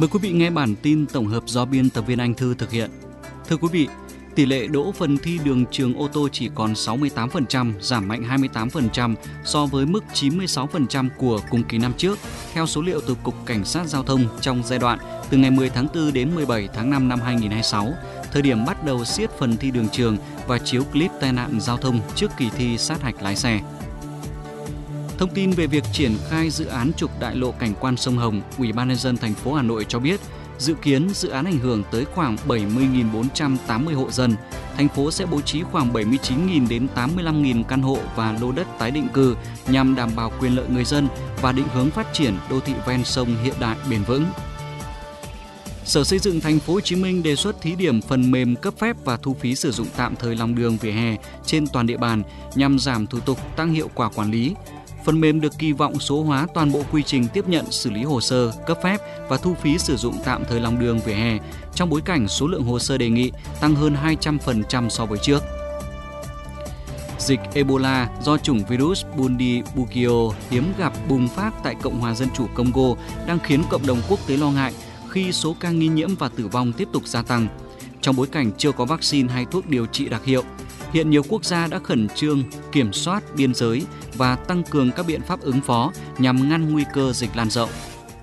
Mời quý vị nghe bản tin tổng hợp do biên tập viên Anh Thư thực hiện. Thưa quý vị, tỷ lệ đỗ phần thi đường trường ô tô chỉ còn 68%, giảm mạnh 28% so với mức 96% của cùng kỳ năm trước, theo số liệu từ Cục Cảnh sát Giao thông trong giai đoạn từ ngày 10 tháng 4 đến 17 tháng 5 năm 2026, thời điểm bắt đầu siết phần thi đường trường và chiếu clip tai nạn giao thông trước kỳ thi sát hạch lái xe. Thông tin về việc triển khai dự án trục đại lộ cảnh quan sông Hồng, Ủy ban nhân dân thành phố Hà Nội cho biết, dự kiến dự án ảnh hưởng tới khoảng 70.480 hộ dân. Thành phố sẽ bố trí khoảng 79.000 đến 85.000 căn hộ và lô đất tái định cư nhằm đảm bảo quyền lợi người dân và định hướng phát triển đô thị ven sông hiện đại bền vững. Sở Xây dựng Thành phố Hồ Chí Minh đề xuất thí điểm phần mềm cấp phép và thu phí sử dụng tạm thời lòng đường vỉa hè trên toàn địa bàn nhằm giảm thủ tục, tăng hiệu quả quản lý. Phần mềm được kỳ vọng số hóa toàn bộ quy trình tiếp nhận, xử lý hồ sơ, cấp phép và thu phí sử dụng tạm thời lòng đường vỉa hè trong bối cảnh số lượng hồ sơ đề nghị tăng hơn 200% so với trước. Dịch Ebola do chủng virus Bundibugyo hiếm gặp bùng phát tại Cộng hòa Dân chủ Congo đang khiến cộng đồng quốc tế lo ngại khi số ca nghi nhiễm và tử vong tiếp tục gia tăng. Trong bối cảnh chưa có vaccine hay thuốc điều trị đặc hiệu, hiện nhiều quốc gia đã khẩn trương kiểm soát biên giới và tăng cường các biện pháp ứng phó nhằm ngăn nguy cơ dịch lan rộng.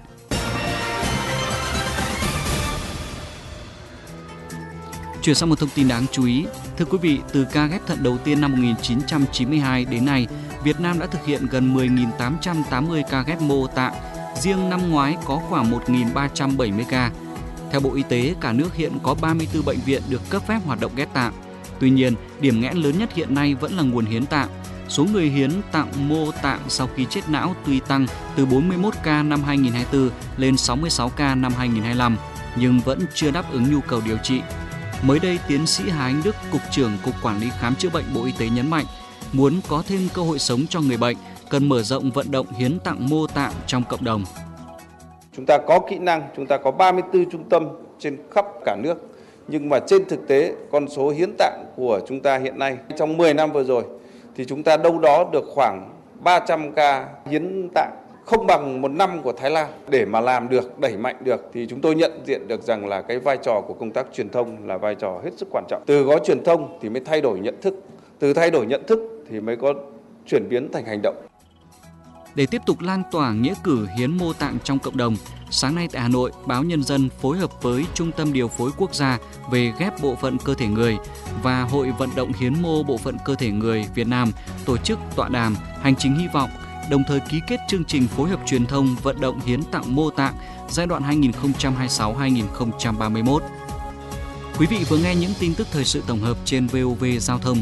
Chuyển sang một thông tin đáng chú ý. Thưa quý vị, từ ca ghép thận đầu tiên năm 1992 đến nay, Việt Nam đã thực hiện gần 10.880 ca ghép mô tạng. Riêng năm ngoái có khoảng 1.370 ca. Theo Bộ Y tế, cả nước hiện có 34 bệnh viện được cấp phép hoạt động ghép tạng. Tuy nhiên, điểm nghẽn lớn nhất hiện nay vẫn là nguồn hiến tạng. Số người hiến tặng mô tạng sau khi chết não tuy tăng từ 41 ca năm 2024 lên 66 ca năm 2025, nhưng vẫn chưa đáp ứng nhu cầu điều trị. Mới đây, tiến sĩ Hà Anh Đức, Cục trưởng Cục Quản lý Khám chữa bệnh Bộ Y tế nhấn mạnh, muốn có thêm cơ hội sống cho người bệnh, cần mở rộng vận động hiến tặng mô tạng trong cộng đồng. Chúng ta có kỹ năng, chúng ta có 34 trung tâm trên khắp cả nước. Nhưng mà trên thực tế, con số hiến tạng của chúng ta hiện nay, trong 10 năm vừa rồi, thì chúng ta đâu đó được khoảng 300 ca hiến tạng, không bằng một năm của Thái Lan. Để mà làm được, đẩy mạnh được, thì chúng tôi nhận diện được rằng là cái vai trò của công tác truyền thông là vai trò hết sức quan trọng. Từ có truyền thông thì mới thay đổi nhận thức, từ thay đổi nhận thức thì mới có chuyển biến thành hành động. Để tiếp tục lan tỏa nghĩa cử hiến mô tạng trong cộng đồng, sáng nay tại Hà Nội, Báo Nhân dân phối hợp với Trung tâm Điều phối Quốc gia về ghép bộ phận cơ thể người và Hội vận động hiến mô bộ phận cơ thể người Việt Nam tổ chức tọa đàm Hành trình hy vọng, đồng thời ký kết chương trình phối hợp truyền thông vận động hiến tặng mô tạng giai đoạn 2026-2031. Quý vị vừa nghe những tin tức thời sự tổng hợp trên VOV Giao thông.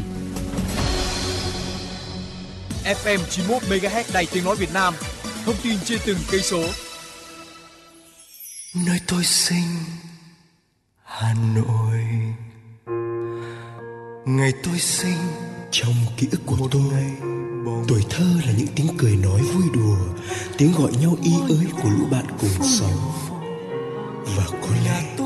FM 91 MHz Đài Tiếng nói Việt Nam. Thông tin trên từng cây số. Nơi tôi sinh Hà Nội, ngày tôi sinh trong ký ức của tôi, tuổi thơ là những tiếng cười nói vui đùa, tiếng gọi nhau y ới của lũ bạn cùng sống. Và có lẽ